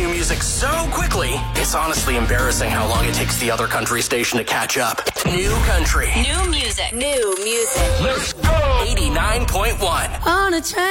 new music so quickly, it's honestly embarrassing how long it takes the other country station to catch up. New country. New music. New music. Let's go! 89.1. On a train.